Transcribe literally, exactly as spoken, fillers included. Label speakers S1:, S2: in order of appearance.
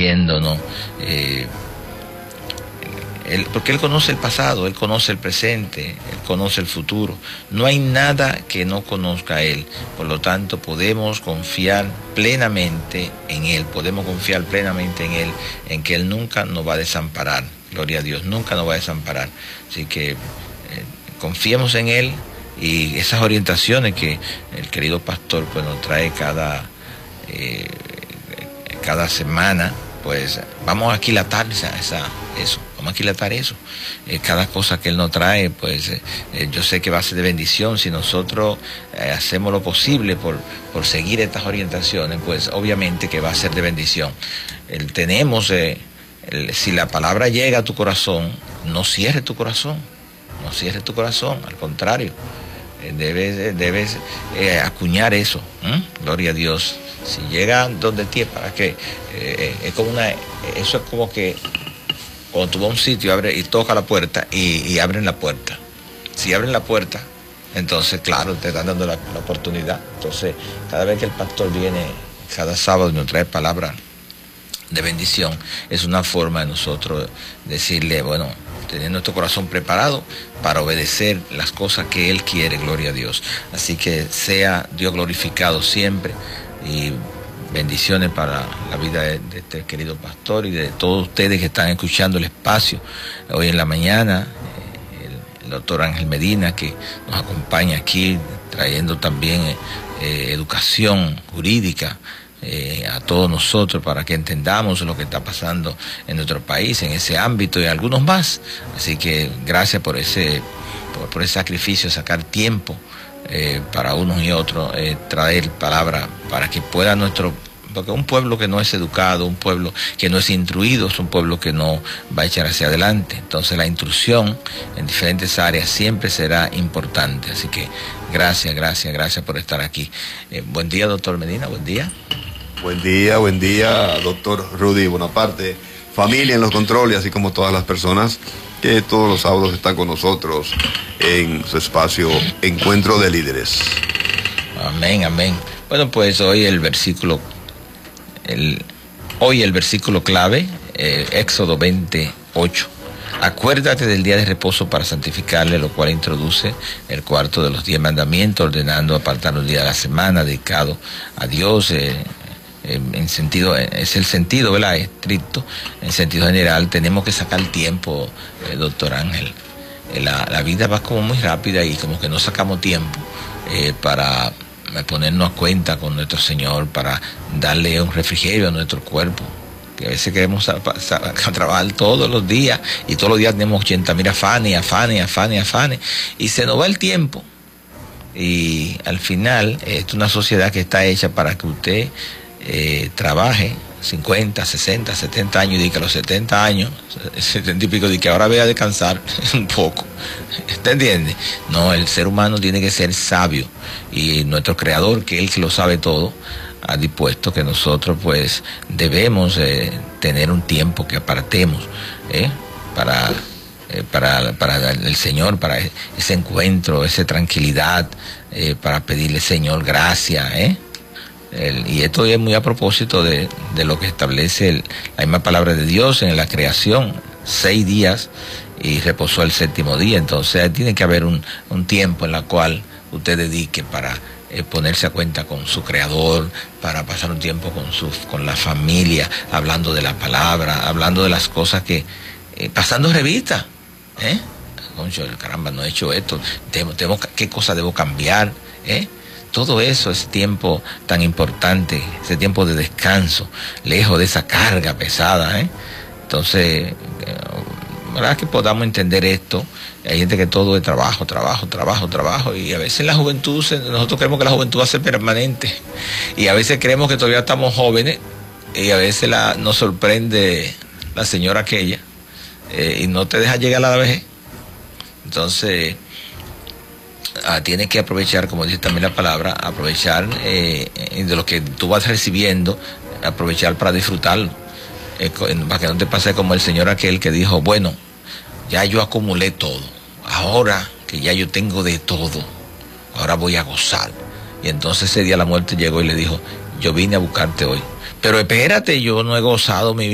S1: diciéndonos, eh, él, porque Él conoce el pasado, Él conoce el presente, Él conoce el futuro. No hay nada que no conozca Él. Por lo tanto, podemos confiar plenamente en Él, podemos confiar plenamente en Él, en que Él nunca nos va a desamparar. Gloria a Dios, nunca nos va a desamparar. Así que eh, confiemos en Él, y esas orientaciones que el querido pastor pues nos trae cada, eh, cada semana, pues vamos a aquilatar esa, esa, eso, vamos a aquilatar eso. Eh, cada cosa que Él nos trae, pues eh, yo sé que va a ser de bendición. Si nosotros eh, hacemos lo posible por, por seguir estas orientaciones, pues obviamente que va a ser de bendición. Eh, tenemos, eh, el, si la palabra llega a tu corazón, no cierres tu corazón, no cierres tu corazón, al contrario. Debes, debes eh, acuñar eso, ¿eh? Gloria a Dios. Si llega donde ti, para que eh, es como una, eso es como que cuando tú vas a un sitio abre y toca la puerta y, y abren la puerta. Si abren la puerta, entonces claro, te están dando la, la oportunidad. Entonces, cada vez que el pastor viene cada sábado y nos trae palabra de bendición, es una forma de nosotros decirle, bueno, tener nuestro corazón preparado para obedecer las cosas que Él quiere, gloria a Dios. Así que sea Dios glorificado siempre, y bendiciones para la vida de, de este querido pastor y de todos ustedes que están escuchando el espacio. Hoy en la mañana, eh, el, el doctor Ángel Medina, que nos acompaña aquí, trayendo también eh, educación jurídica Eh, a todos nosotros, para que entendamos lo que está pasando en nuestro país, en ese ámbito y algunos más. Así que gracias por ese, por, por ese sacrificio, sacar tiempo eh, para unos y otros, eh, traer palabra para que pueda nuestro, porque un pueblo que no es educado, un pueblo que no es instruido, es un pueblo que no va a echar hacia adelante. Entonces la instrucción en diferentes áreas siempre será importante. Así que gracias, gracias, gracias por estar aquí. Eh, buen día, doctor Medina, buen día.
S2: Buen día, buen día, doctor Rudy Bonaparte, familia en los controles, así como todas las personas que todos los sábados están con nosotros en su espacio Encuentro de Líderes.
S1: Amén, amén. Bueno, pues hoy el versículo, el, hoy el versículo clave, eh, Éxodo veintiocho. Acuérdate del día de reposo para santificarle, lo cual introduce el cuarto de los diez mandamientos, ordenando apartar un día de la semana dedicado a Dios. Eh, en sentido, es el sentido, ¿verdad?, estricto. En sentido general, tenemos que sacar tiempo, eh, doctor Ángel. Eh, la, la vida va como muy rápida y como que no sacamos tiempo eh, para ponernos a cuenta con nuestro Señor, para darle un refrigerio a nuestro cuerpo. Que a veces queremos a, a, a trabajar todos los días, y todos los días tenemos ochenta mil afanes, afanes, afanes, afanes, y se nos va el tiempo. Y al final, eh, es una sociedad que está hecha para que usted Eh, trabaje cincuenta, sesenta, setenta años, y que a los setenta años, setenta y pico, de que ahora vaya a descansar un poco. ¿Te entiende? No, el ser humano tiene que ser sabio, y nuestro Creador, que es el que lo sabe todo, ha dispuesto que nosotros pues debemos eh, tener un tiempo que apartemos eh, para, eh, para, para el Señor, para ese encuentro, esa tranquilidad, eh, para pedirle, Señor, gracias, ¿eh? El, y esto es muy a propósito de, de lo que establece el, la misma palabra de Dios en la creación: seis días y reposó el séptimo día. Entonces tiene que haber un, un tiempo en el cual usted dedique para eh, ponerse a cuenta con su Creador, para pasar un tiempo con, su, con la familia, hablando de la palabra, hablando de las cosas que, eh, pasando revista, ¿eh? Concho, caramba, no he hecho esto, tengo, tengo, ¿qué cosa debo cambiar? ¿eh? Todo eso, ese tiempo tan importante, ese tiempo de descanso, lejos de esa carga pesada, ¿eh? Entonces, ¿verdad?, que podamos entender esto. Hay gente que todo es trabajo, trabajo, trabajo, trabajo, y a veces la juventud, nosotros creemos que la juventud va a ser permanente, y a veces creemos que todavía estamos jóvenes, y a veces la, nos sorprende la señora aquella, eh, y no te deja llegar a la vejez. Entonces, Ah, tienes que aprovechar, como dice también la palabra, aprovechar eh, de lo que tú vas recibiendo, aprovechar para disfrutarlo, eh, para que no te pase como el señor aquel que dijo, bueno, ya yo acumulé todo, ahora que ya yo tengo de todo, ahora voy a gozar. Y entonces ese día la muerte llegó y le dijo, yo vine a buscarte hoy, pero espérate, yo no he gozado mi vida.